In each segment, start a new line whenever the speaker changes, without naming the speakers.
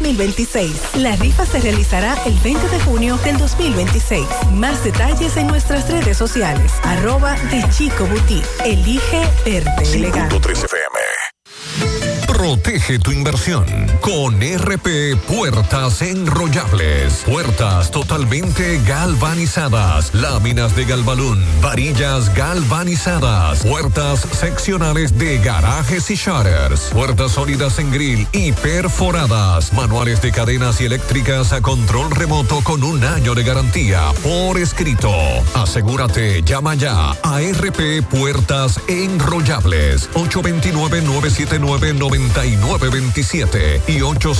2026. La rifa se realizará el 20 de junio del 2026. Más detalles en nuestras redes sociales. @de Chico Boutique. Elige verde elegante.
5.3 FM. Protege tu inversión con RP Puertas Enrollables. Puertas totalmente galvanizadas, láminas de Galvalún, varillas galvanizadas, puertas seccionales de garajes y shutters, puertas sólidas en grill y perforadas, manuales de cadenas y eléctricas a control remoto con 1 año de garantía por escrito. Asegúrate, llama ya a RP Puertas Enrollables 829-979-9927 y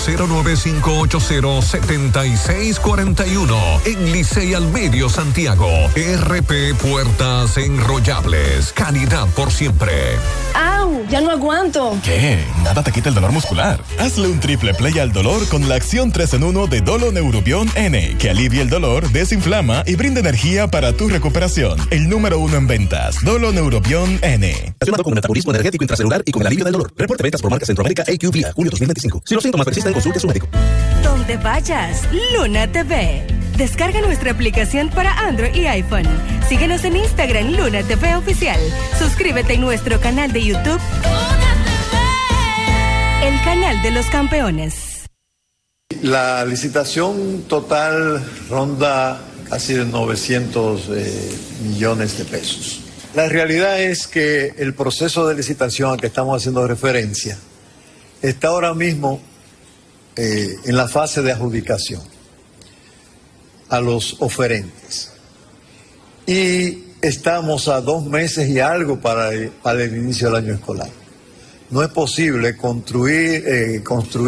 809-580-7641 en Licey al Medio, Santiago. RP Puertas Enrollables, calidad por siempre.
¡Au! Ya no aguanto.
¿Qué? Nada te quita el dolor muscular. Hazle un triple play al dolor con la acción 3 en 1 de Dolo Neurobión N, que alivia el dolor, desinflama y brinda energía para tu recuperación. El número 1 en ventas, Dolo Neurobión N.
Relacionado con el metabolismo energético intracelular y con el alivio del dolor. Reporte ventas por marca Centroamérica AQ Vía, julio 2025. Si los síntomas persisten, consulte a su médico.
Donde vayas, Luna TV. Descarga nuestra aplicación para Android y iPhone. Síguenos en Instagram, Luna TV Oficial. Suscríbete en nuestro canal de YouTube, Luna TV, el canal de los campeones.
La licitación total ronda casi de 900 millones de pesos. La realidad es que el proceso de licitación al que estamos haciendo referencia está ahora mismo en la fase de adjudicación a los oferentes. Y estamos a 2 meses y algo para el inicio del año escolar. No es posible construir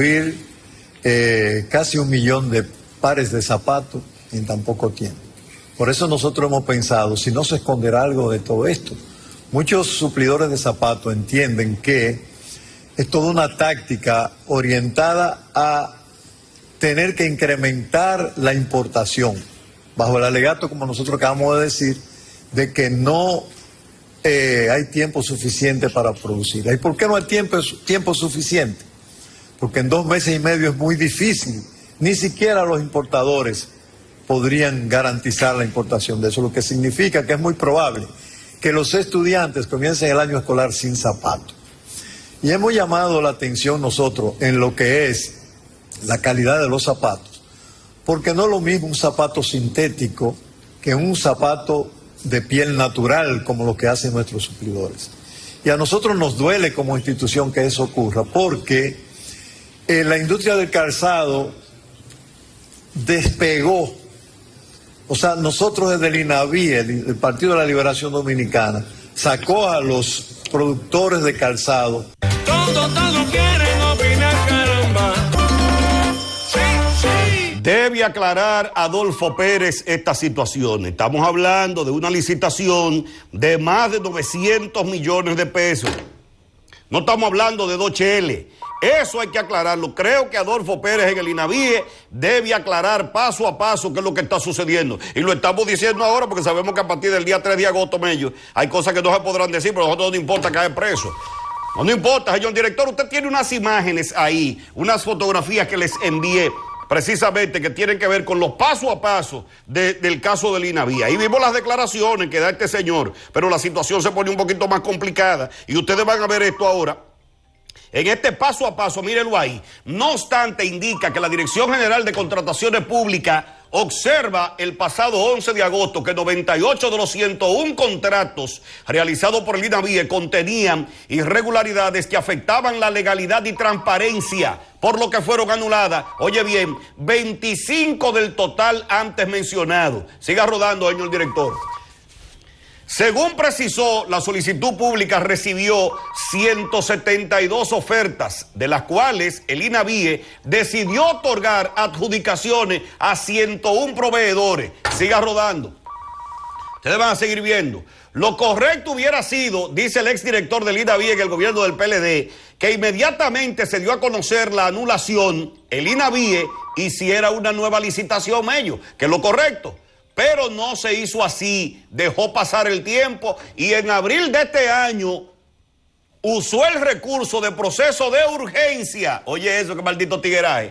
casi 1 millón de pares de zapatos en tan poco tiempo. Por eso nosotros hemos pensado, si no se esconderá algo de todo esto. Muchos suplidores de zapatos entienden que es toda una táctica orientada a tener que incrementar la importación, bajo el alegato, como nosotros acabamos de decir, de que no hay tiempo suficiente para producir. ¿Y por qué no hay tiempo suficiente? Porque en 2 meses y medio es muy difícil. Ni siquiera los importadores podrían garantizar la importación de eso, lo que significa que es muy probable que los estudiantes comiencen el año escolar sin zapatos. Y hemos llamado la atención nosotros en lo que es la calidad de los zapatos, porque no es lo mismo un zapato sintético que un zapato de piel natural como lo que hacen nuestros suplidores. Y a nosotros nos duele como institución que eso ocurra, porque la industria del calzado despegó. O sea, nosotros desde el INAVI, el Partido de la Liberación Dominicana, sacó a los productores de calzado.
Todos quieren opinar, caramba. Sí, sí. Debe aclarar Adolfo Pérez esta situación. Estamos hablando de una licitación de más de 900 millones de pesos. No estamos hablando de 2 cheles. Eso hay que aclararlo. Creo que Adolfo Pérez en el INAVIE debe aclarar paso a paso qué es lo que está sucediendo. Y lo estamos diciendo ahora porque sabemos que a partir del día 3 de agosto, Mello, hay cosas que no se podrán decir, pero a nosotros no nos importa caer preso. No nos importa, señor director. Usted tiene unas imágenes ahí, unas fotografías que les envié precisamente que tienen que ver con los paso a paso del caso del INAVIE. Ahí vimos las declaraciones que da este señor, pero la situación se pone un poquito más complicada y ustedes van a ver esto ahora. En este paso a paso, mírenlo ahí. No obstante, indica que la Dirección General de Contrataciones Públicas observa el pasado 11 de agosto que 98 de los 101 contratos realizados por el INAVIE contenían irregularidades que afectaban la legalidad y transparencia, por lo que fueron anuladas, oye bien, 25 del total antes mencionado. Siga rodando, señor director. Según precisó, la solicitud pública recibió 172 ofertas, de las cuales el INAVIE decidió otorgar adjudicaciones a 101 proveedores. Siga rodando. Ustedes van a seguir viendo. Lo correcto hubiera sido, dice el exdirector del INAVIE en el gobierno del PLD, que inmediatamente se dio a conocer la anulación, el INAVIE hiciera una nueva licitación, ellos, que es lo correcto. Pero no se hizo así, dejó pasar el tiempo y en abril de este año usó el recurso de proceso de urgencia. Oye eso, qué maldito tigueraje.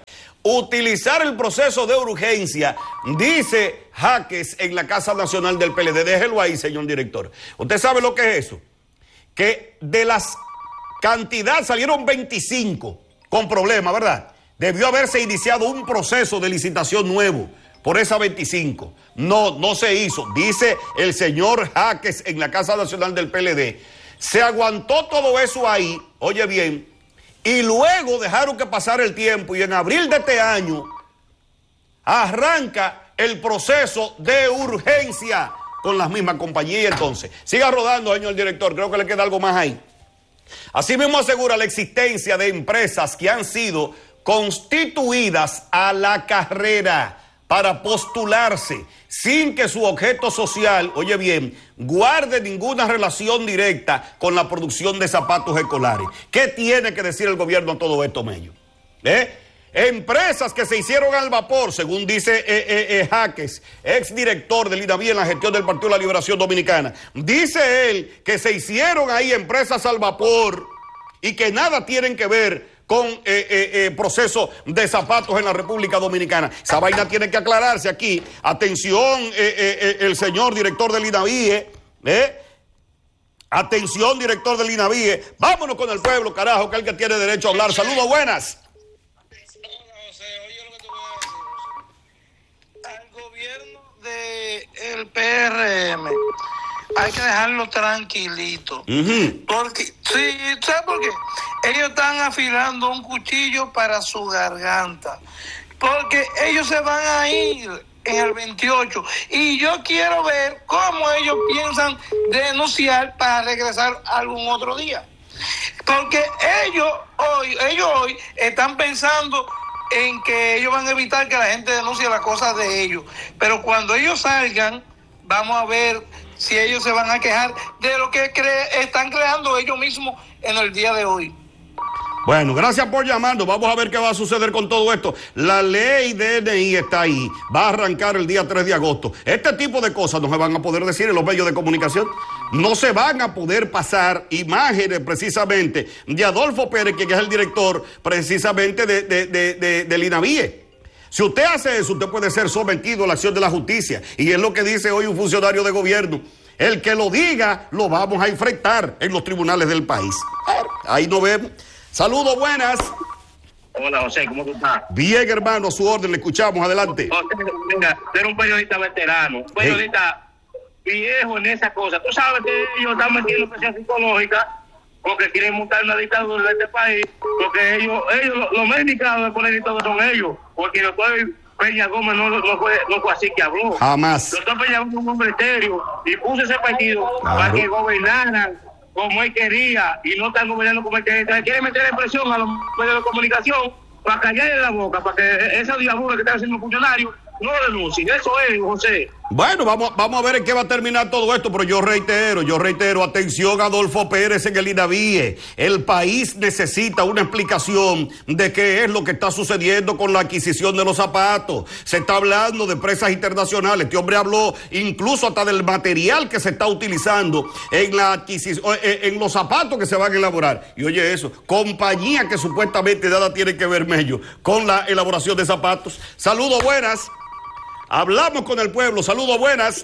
utilizar el proceso de urgencia, dice Jaques en la Casa Nacional del PLD. Déjelo ahí, señor director. ¿Usted sabe lo que es eso? Que de las cantidades salieron 25 con problemas, ¿verdad? Debió haberse iniciado un proceso de licitación nuevo por esas 25. No se hizo. Dice el señor Jaques en la Casa Nacional del PLD. Se aguantó todo eso ahí, oye bien, y luego dejaron que pasara el tiempo y en abril de este año arranca el proceso de urgencia con las mismas compañías. Y entonces, siga rodando, señor director, creo que le queda algo más ahí. Asimismo asegura la existencia de empresas que han sido constituidas a la carrera para postularse sin que su objeto social, oye bien, guarde ninguna relación directa con la producción de zapatos escolares. ¿Qué tiene que decir el gobierno a todo esto, Mello? Empresas que se hicieron al vapor, según dice Jaques, exdirector del INAVIE en la gestión del Partido de la Liberación Dominicana. Dice él que se hicieron ahí empresas al vapor y que nada tienen que ver con proceso de zapatos en la República Dominicana. Esa vaina tiene que aclararse aquí. Atención, el señor director del INAVIE, atención, director del INAVIE. Vámonos con el pueblo, carajo, que es el que tiene derecho a hablar. Saludos, buenas.
Al gobierno del PRM hay que dejarlo tranquilito. Porque, sí, ¿sabes por qué? Ellos están afilando un cuchillo para su garganta. Porque ellos se van a ir en el 28. Y yo quiero ver cómo ellos piensan denunciar para regresar algún otro día. Porque ellos hoy están pensando en que ellos van a evitar que la gente denuncie las cosas de ellos. Pero cuando ellos salgan, vamos a ver si ellos se van a quejar de lo que están creando ellos mismos en el día de hoy.
Bueno, gracias por llamarnos. Vamos a ver qué va a suceder con todo esto. La ley DNI está ahí. Va a arrancar el día 3 de agosto. Este tipo de cosas no se van a poder decir en los medios de comunicación. No se van a poder pasar imágenes precisamente de Adolfo Pérez, que es el director precisamente del INAVIE. Si usted hace eso, usted puede ser sometido a la acción de la justicia. Y es lo que dice hoy un funcionario de gobierno. El que lo diga, lo vamos a enfrentar en los tribunales del país. Ahí nos vemos. Saludos, buenas.
Hola, José, ¿cómo tú estás?
Bien, hermano, a su orden, le escuchamos, adelante.
José, mira, tú eres un periodista veterano, un periodista viejo en esa cosa. Tú sabes que ellos están metiendo presión psicológica porque quieren montar una dictadura de este país, porque ellos los más indicados de poner y todo son ellos, porque el doctor Peña Gómez no fue así que habló.
Jamás.
El doctor Peña Gómez es un hombre serio y puso ese partido para que gobernaran como él quería y no están gobernando como él quería. Quieren meterle presión a los medios de comunicación para callarle la boca, para que esa diablura que están haciendo los funcionarios no denuncien. Eso es, José.
Bueno, vamos a ver en qué va a terminar todo esto, pero yo reitero, atención, Adolfo Pérez en el INAVIE. El país necesita una explicación de qué es lo que está sucediendo con la adquisición de los zapatos. Se está hablando de empresas internacionales. Este hombre habló incluso hasta del material que se está utilizando en la adquisición, en los zapatos que se van a elaborar. Y oye eso, compañía que supuestamente nada tiene que ver, Mello, con la elaboración de zapatos. Saludos, buenas. Hablamos con el pueblo. Saludos, buenas.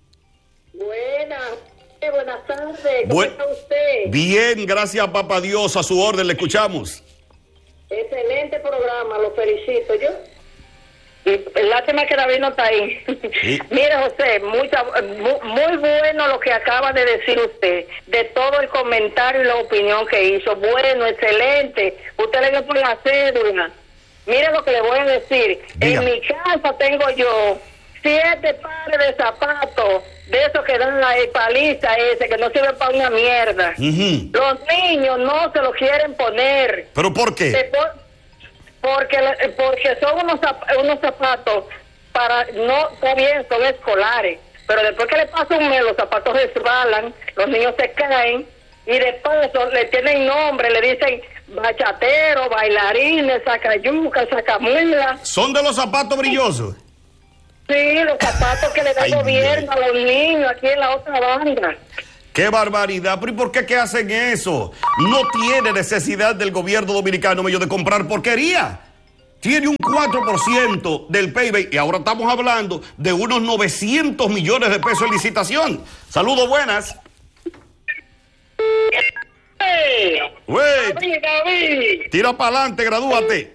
Buenas tardes. ¿Cómo está usted?
Bien, gracias, papá Dios. A su orden, le escuchamos.
Excelente programa, lo felicito. Lástima que David no está ahí. ¿Sí? Mire, José, muy bueno lo que acaba de decir usted, de todo el comentario y la opinión que hizo. Bueno, excelente. Usted le dio por la cédula. Mire lo que le voy a decir. Diga. En mi casa tengo yo 7 pares de zapatos, de esos que dan la paliza ese, que no sirve para una mierda. Los niños no se lo quieren poner.
¿Pero por qué?
Porque son unos zapatos para, no, está bien, son escolares, pero después que le pasa un mes, los zapatos resbalan, los niños se caen, y después le tienen nombre, le dicen bachatero, bailarines, sacayuca, sacamuela.
¿Son de los zapatos brillosos?
Sí, los zapatos que le da el gobierno a los niños aquí en la otra banda.
¡Qué barbaridad! ¿Pero y por qué hacen eso? No tiene necesidad del gobierno dominicano medio de comprar porquería. tiene un 4% del PIB y ahora estamos hablando de unos 900 millones de pesos en licitación. Saludos, buenas.
David.
Tira para adelante, gradúate.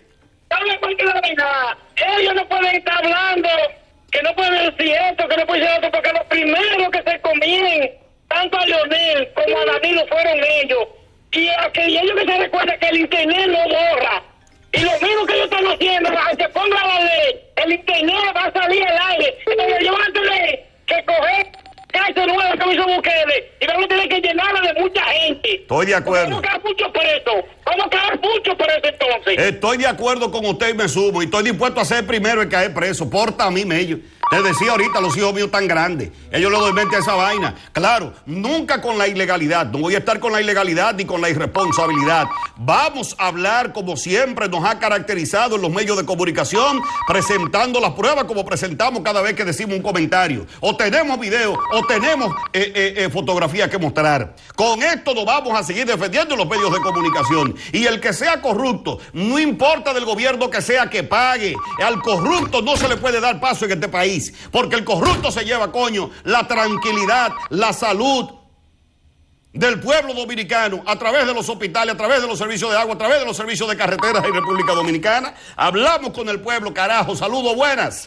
Ellos no pueden estar hablando, que no pueden decir esto, que no pueden decir esto, porque los primeros que se comían, tanto a Leonel como a Danilo, fueron ellos. Y ellos que se recuerdan que el internet no borra. Y lo mismo que ellos están haciendo, aunque ponga la ley, el internet va a salir al aire. Entonces ellos van a tener que coger cárcel nueva que hizo Bukele y van a tener que llenarla de mucha gente.
Estoy de acuerdo.
Vamos a quedar mucho presos. Vamos a quedar mucho presos entonces.
Estoy de acuerdo con usted y me sumo. Y estoy dispuesto a ser primero en caer preso. Porta a mí, Mello. Te decía ahorita, los hijos míos tan grandes. Ellos le doy mente a esa vaina. Claro, nunca con la ilegalidad. No voy a estar con la ilegalidad ni con la irresponsabilidad. Vamos a hablar como siempre nos ha caracterizado en los medios de comunicación, presentando las pruebas como presentamos cada vez que decimos un comentario. O tenemos video, o tenemos fotografía que mostrar. Con esto nos vamos a seguir defendiendo en los medios de comunicación. Y el que sea corrupto, no importa del gobierno que sea, que pague. Al corrupto no se le puede dar paso en este país. Porque el corrupto se lleva, coño, la tranquilidad, la salud del pueblo dominicano a través de los hospitales, a través de los servicios de agua, a través de los servicios de carreteras en República Dominicana. Hablamos con el pueblo, carajo. Saludos, buenas.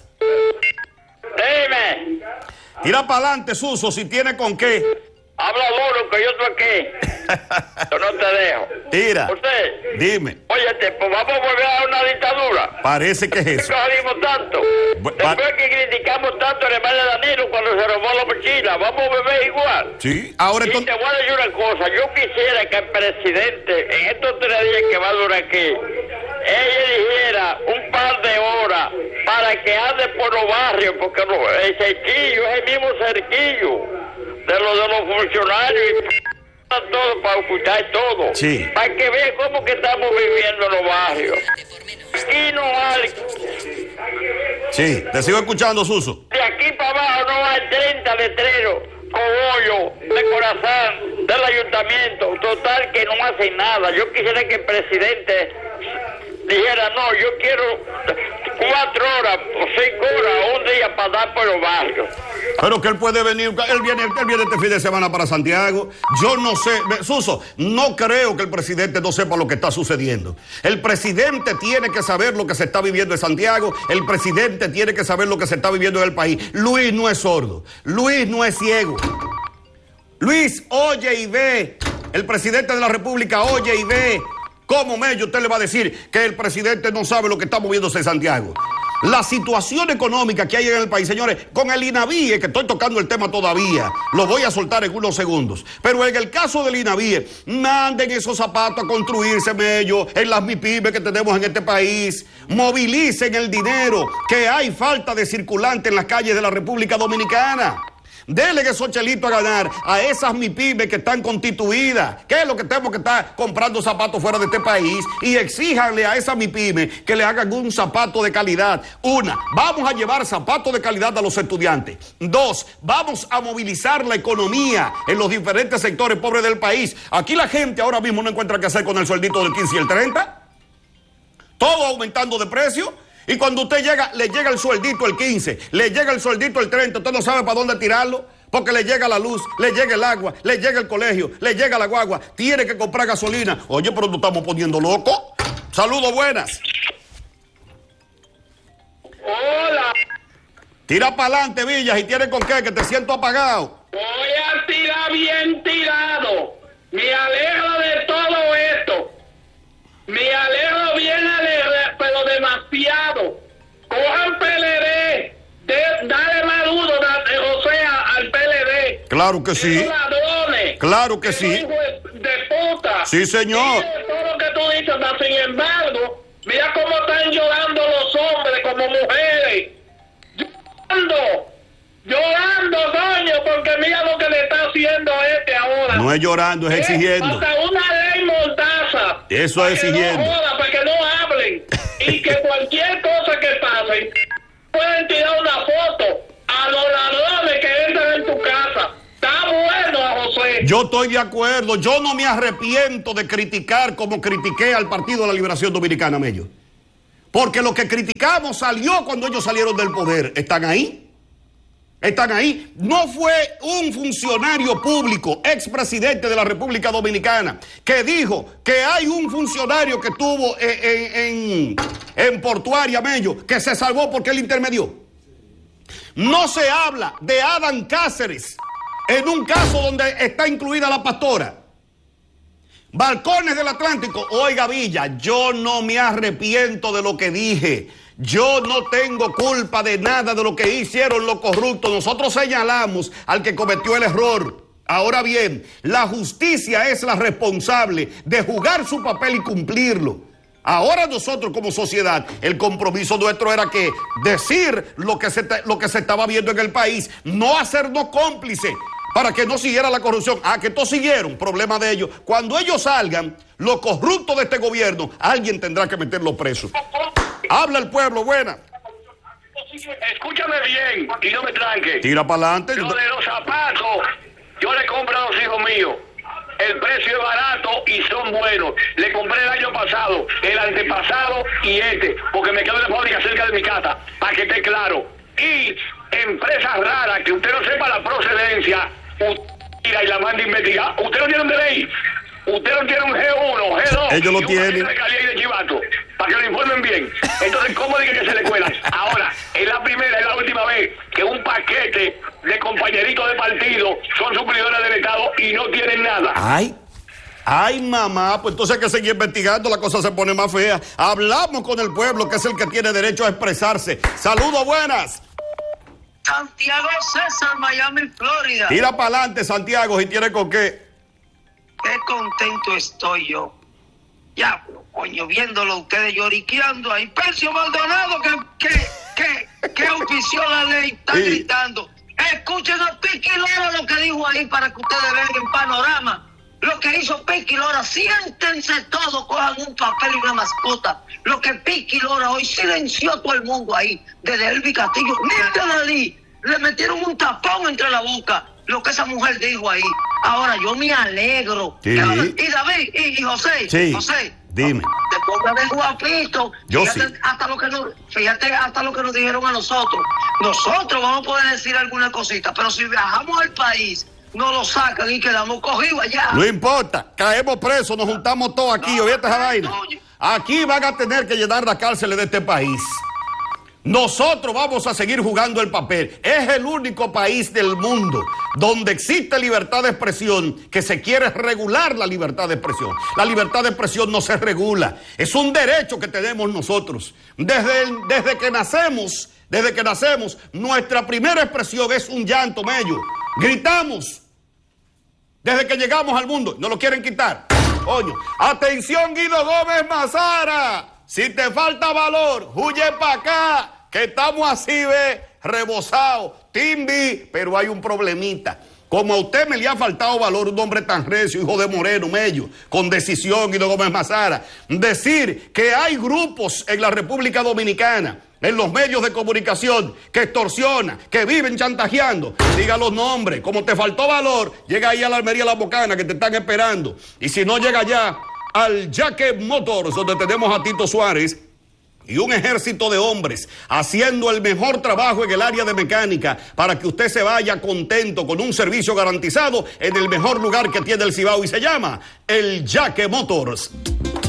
Dime.
Tira para adelante, Suso, si tiene con qué.
Habla duro, que yo estoy aquí. Yo no te dejo.
Tira.
Usted.
Dime.
Óyete, pues vamos a volver a una dictadura.
Parece que es eso.
¿Por qué jodimos tanto? Después que criticamos tanto el hermano de Danilo cuando se robó la mochila, vamos a beber igual.
Sí, ahora
y te voy a decir una cosa. Yo quisiera que el presidente, en estos 3 días que va a durar aquí, ella dijera un par de horas para que ande por los barrios, porque el cerquillo es el mismo cerquillo de los funcionarios y todo para escuchar todo.
Sí.
Para que vean cómo que estamos viviendo en los barrios. Aquí no hay.
Sí, te sigo escuchando, Suso.
De aquí para abajo no hay 30 letreros con hoyo de corazón del ayuntamiento. Total que no hacen nada. Yo quisiera que el presidente dijera, no, yo quiero 4 horas o 5 horas un día para dar por los barrios.
Pero que él puede venir, él viene este fin de semana para Santiago. Yo no sé, Suso, no creo que el presidente no sepa lo que está sucediendo. El presidente tiene que saber lo que se está viviendo en Santiago. El presidente tiene que saber lo que se está viviendo en el país. Luis no es sordo, Luis no es ciego. Luis oye y ve. El presidente de la República oye y ve. ¿Cómo Mello usted le va a decir que el presidente no sabe lo que está moviéndose en Santiago? La situación económica que hay en el país, señores, con el INAVIE, que estoy tocando el tema todavía, lo voy a soltar en unos segundos, pero en el caso del INAVIE, manden esos zapatos a construirse, Mello, en las MIPYME que tenemos en este país, movilicen el dinero, que hay falta de circulante en las calles de la República Dominicana. Denle esos chelitos a ganar a esas MIPYME que están constituidas. ¿Qué es lo que tenemos que estar comprando zapatos fuera de este país? Y exíjanle a esas MIPYME que le hagan un zapato de calidad. 1, vamos a llevar zapatos de calidad a los estudiantes. 2, vamos a movilizar la economía en los diferentes sectores pobres del país. Aquí la gente ahora mismo no encuentra qué hacer con el sueldito del 15 y el 30. Todo aumentando de precio. Y cuando usted llega, le llega el sueldito el 15, le llega el sueldito el 30, usted no sabe para dónde tirarlo, porque le llega la luz, le llega el agua, le llega el colegio, le llega la guagua, tiene que comprar gasolina. Oye, pero nos estamos poniendo locos. Saludos, buenas.
Hola.
Tira para adelante, Villas, y tiene con qué, que te siento apagado.
Voy a tirar bien tirado. Me alegro de todo esto. Me alegro bien alegre, pero demasiado. Cojan PLD, dale más duro, o sea, al PLD.
Claro que sí.
Ladrones.
Claro que sí.
De puta.
Sí, señor.
Todo lo que tú dices, sin embargo, mira cómo están llorando los hombres como mujeres. Llorando, coño, porque mira lo que le está haciendo a este ahora.
No es llorando, es exigiendo.
Hasta una ley mordaza.
Eso es exigiendo.
Que no joda, para que no hablen. Y que cualquier cosa que pase, pueden tirar una foto a los ladrones que entran en tu casa. Está bueno, José.
Yo estoy de acuerdo. Yo no me arrepiento de criticar como critiqué al Partido de la Liberación Dominicana, Mello. Porque lo que criticamos salió cuando ellos salieron del poder. ¿Están ahí? Están ahí. No fue un funcionario público, expresidente de la República Dominicana, que dijo que hay un funcionario que estuvo en Portuaria, Mello, que se salvó porque él intermedió. No se habla de Adán Cáceres en un caso donde está incluida la pastora. Balcones del Atlántico. Oiga, Villa, yo no me arrepiento de lo que dije. Yo no tengo culpa de nada de lo que hicieron los corruptos. Nosotros señalamos al que cometió el error. Ahora bien, la justicia es la responsable de jugar su papel y cumplirlo. Ahora nosotros como sociedad, el compromiso nuestro era que decir lo que se estaba viendo en el país, no hacernos cómplices para que no siguiera la corrupción. Que todos siguieron, problema de ellos. Cuando ellos salgan, los corruptos de este gobierno, alguien tendrá que meterlos presos. Habla el pueblo, buena.
Escúchame bien y no me tranque.
Tira para adelante.
Lo de los zapatos, yo le compro a los hijos míos. El precio es barato y son buenos. Le compré el año pasado, el antepasado y porque me quedo en la fábrica cerca de mi casa, para que esté claro. Y empresas raras, que usted no sepa la procedencia, usted y la manda a investigar. Usted no tiene un DNI, usted no tiene un G1, G2.
Ellos lo tienen.
Para que lo informen bien. Entonces, ¿cómo dice que se le cuelan? Ahora, es la primera, es la última vez que un paquete de compañeritos de partido son suplidores del Estado y no tienen nada.
Ay, mamá, pues entonces hay que seguir investigando, la cosa se pone más fea. Hablamos con el pueblo, que es el que tiene derecho a expresarse. Saludos, buenas.
Santiago César, Miami, Florida.
Tira para adelante, Santiago, si tiene con qué.
Qué contento estoy yo. Ya, coño, viéndolo ustedes lloriqueando ahí. Percio Maldonado, que auspició la ley, está gritando. Escuchen a Piqui Lora lo que dijo ahí para que ustedes vean en panorama. Lo que hizo Piqui Lora, siéntense todos, cojan un papel y una mascota. Lo que Piqui Lora hoy silenció a todo el mundo ahí, desde Elvi Castillo. Mira, le metieron un tapón entre la boca. Lo que esa mujer dijo ahí. Ahora yo me alegro.
Sí.
Y David y José.
Sí.
José,
dime.
Te pongas de guapito.
Yo
fíjate,
sí.
hasta lo que nos dijeron a nosotros. Nosotros vamos a poder decir alguna cosita, pero si viajamos al país, nos lo sacan y quedamos cogidos allá.
No importa, caemos presos, nos juntamos todos aquí. ¿Oíste esa vaina? Aquí van a tener que llenar las cárceles de este país. Nosotros vamos a seguir jugando el papel. Es el único país del mundo donde existe libertad de expresión, que se quiere regular la libertad de expresión. La libertad de expresión no se regula. Es un derecho que tenemos nosotros. Desde que nacemos, nuestra primera expresión es un llanto, Mello. Gritamos. Desde que llegamos al mundo. No lo quieren quitar. Coño. Atención, Guido Gómez Mazara. Si te falta valor, huye para acá. Que estamos así, rebosados, timbi, pero hay un problemita. Como a usted me le ha faltado valor, un hombre tan recio, hijo de Moreno, Mello, con decisión, Guido Gómez Mazara, decir que hay grupos en la República Dominicana, en los medios de comunicación, que extorsionan, que viven chantajeando, diga los nombres. Como te faltó valor, llega ahí a la Almería La Bocana, que te están esperando. Y si no llega allá, al Jack Motors, donde tenemos a Tito Suárez y un ejército de hombres haciendo el mejor trabajo en el área de mecánica para que usted se vaya contento con un servicio garantizado en el mejor lugar que tiene el Cibao, y se llama el Jack Motors.